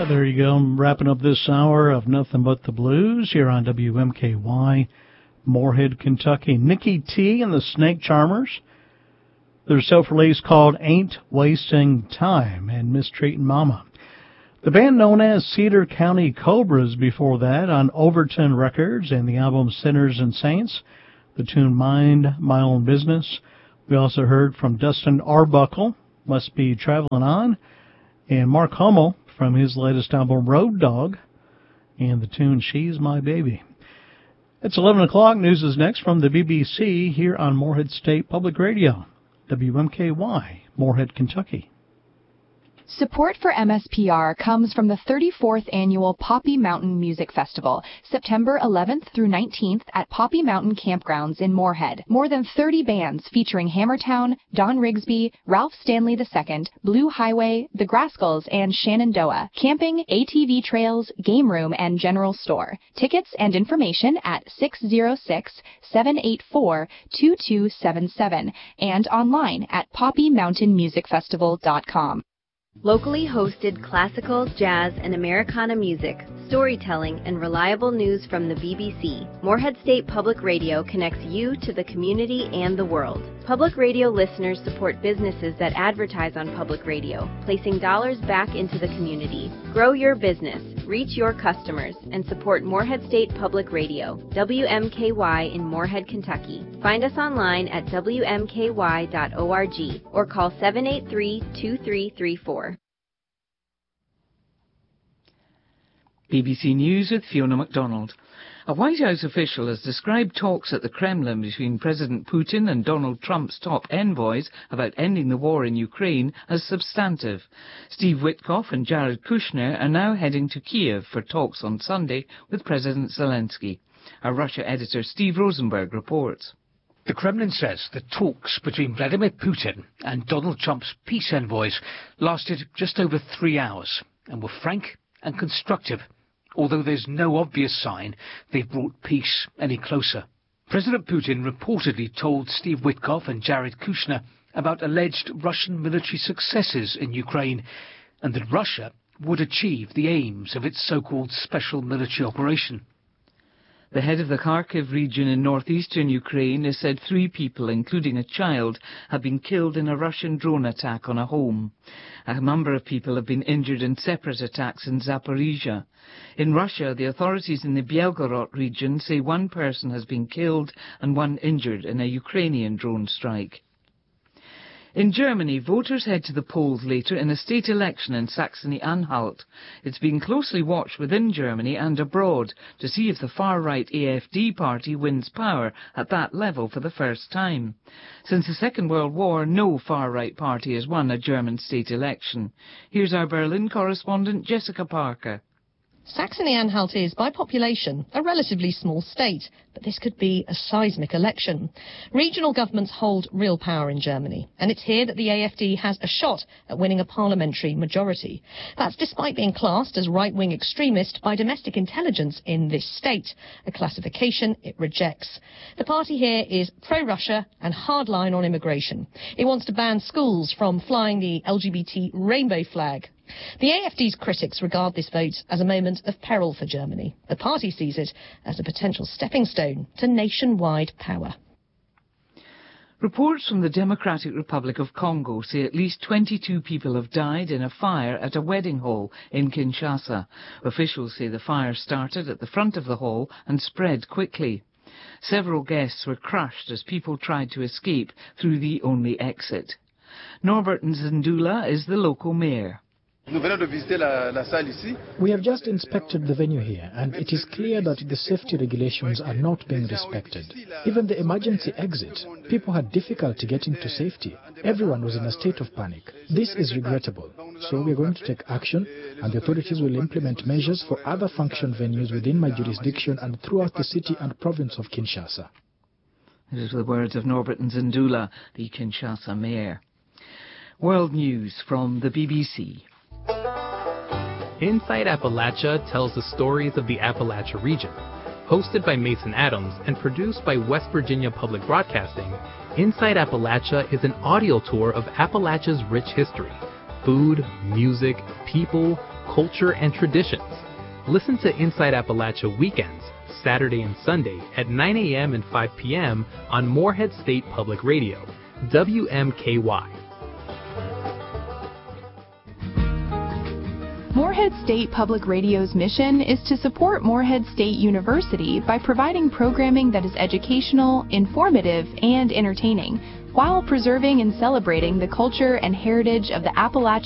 There you go. I'm wrapping up this hour of Nothing But the Blues here on WMKY, Moorhead, Kentucky. Nikki T and the Snake Charmers. Their self-release called Ain't Wasting Time and Mistreating Mama. The band known as Cedar County Cobras before that on Overton Records and the album Sinners and Saints. The tune Mind My Own Business. We also heard from Dustin Arbuckle, Must Be Traveling On, and Mark Hummel from his latest album Road Dog, and the tune She's My Baby. It's 11 o'clock. News is next from the BBC here on Moorhead State Public Radio, WMKY, Moorhead, Kentucky. Support for MSPR comes from the 34th Annual Poppy Mountain Music Festival, September 11th through 19th at Poppy Mountain Campgrounds in Moorhead. More than 30 bands featuring Hammertown, Don Rigsby, Ralph Stanley II, Blue Highway, The Grascals, and Shenandoah. Camping, ATV trails, game room, and general store. Tickets and information at 606-784-2277 and online at poppymountainmusicfestival.com. Locally hosted classical, jazz, and Americana music, storytelling, and reliable news from the BBC, Moorhead State Public Radio connects you to the community and the world. Public radio listeners support businesses that advertise on public radio, placing dollars back into the community. Grow your business, reach your customers, and support Moorhead State Public Radio, WMKY in Moorhead, Kentucky. Find us online at WMKY.org or call 783-2334. BBC News with Fiona MacDonald. A White House official has described talks at the Kremlin between President Putin and Donald Trump's top envoys about ending the war in Ukraine as substantive. Steve Witkoff and Jared Kushner are now heading to Kiev for talks on Sunday with President Zelensky. Our Russia editor Steve Rosenberg reports. The Kremlin says the talks between Vladimir Putin and Donald Trump's peace envoys lasted just over 3 hours and were frank and constructive, although there's no obvious sign they've brought peace any closer. President Putin reportedly told Steve Witkoff and Jared Kushner about alleged Russian military successes in Ukraine and that Russia would achieve the aims of its so-called special military operation. The head of the Kharkiv region in northeastern Ukraine has said 3 people, including a child, have been killed in a Russian drone attack on a home. A number of people have been injured in separate attacks in Zaporizhia. In Russia, the authorities in the Belgorod region say 1 person has been killed and 1 injured in a Ukrainian drone strike. In Germany, voters head to the polls later in a state election in Saxony-Anhalt. It's being closely watched within Germany and abroad to see if the far-right AfD party wins power at that level for the first time. Since the Second World War, no far-right party has won a German state election. Here's our Berlin correspondent Jessica Parker. Saxony-Anhalt is, by population, a relatively small state, but this could be a seismic election. Regional governments hold real power in Germany, and it's here that the AfD has a shot at winning a parliamentary majority. That's despite being classed as right-wing extremist by domestic intelligence in this state, a classification it rejects. The party here is pro-Russia and hardline on immigration. It wants to ban schools from flying the LGBT rainbow flag. The AfD's critics regard this vote as a moment of peril for Germany. The party sees it as a potential stepping stone to nationwide power. Reports from the Democratic Republic of Congo say at least 22 people have died in a fire at a wedding hall in Kinshasa. Officials say the fire started at the front of the hall and spread quickly. Several guests were crushed as people tried to escape through the only exit. Norbert Nzindula is the local mayor. We have just inspected the venue here, and it is clear that the safety regulations are not being respected. Even the emergency exit, people had difficulty getting to safety. Everyone was in a state of panic. This is regrettable. So we are going to take action, and the authorities will implement measures for other function venues within my jurisdiction and throughout the city and province of Kinshasa. These are the words of Norbert Nzindula, the Kinshasa mayor. World news from the BBC. Inside Appalachia tells the stories of the Appalachia region. Hosted by Mason Adams and produced by West Virginia Public Broadcasting, Inside Appalachia is an audio tour of Appalachia's rich history. Food, music, people, culture, and traditions. Listen to Inside Appalachia weekends, Saturday and Sunday at 9 a.m. and 5 p.m. on Morehead State Public Radio, WMKY. Morehead State Public Radio's mission is to support Morehead State University by providing programming that is educational, informative, and entertaining, while preserving and celebrating the culture and heritage of the Appalachian